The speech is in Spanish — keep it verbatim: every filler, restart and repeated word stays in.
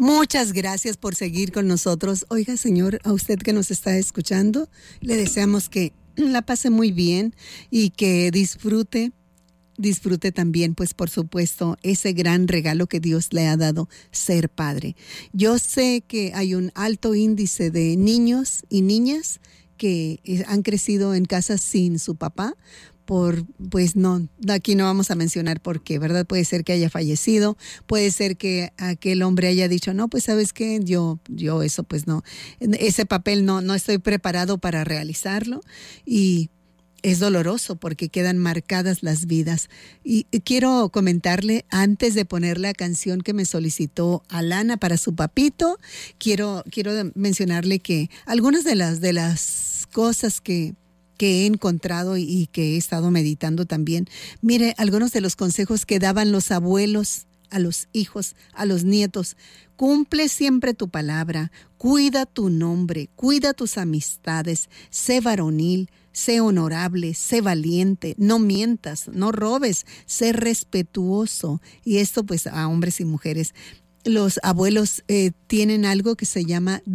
Muchas gracias por seguir con nosotros. Oiga, señor, a usted que nos está escuchando, le deseamos que la pase muy bien y que disfrute, disfrute también, pues por supuesto, ese gran regalo que Dios le ha dado, ser padre. Yo sé que hay un alto índice de niños y niñas que han crecido en casas sin su papá, por, pues no, aquí no vamos a mencionar por qué, ¿verdad? Puede ser que haya fallecido, puede ser que aquel hombre haya dicho, no, pues ¿sabes qué? Yo, yo eso pues no, ese papel no, no estoy preparado para realizarlo, y es doloroso porque quedan marcadas las vidas. Y quiero comentarle, antes de poner la canción que me solicitó Alana para su papito, quiero, quiero mencionarle que algunas de las, de las cosas que que he encontrado y que he estado meditando también. Mire, algunos de los consejos que daban los abuelos a los hijos, a los nietos. Cumple siempre tu palabra, cuida tu nombre, cuida tus amistades, sé varonil, sé honorable, sé valiente, no mientas, no robes, sé respetuoso. Y esto pues a hombres y mujeres. Los abuelos eh, tienen algo que se llama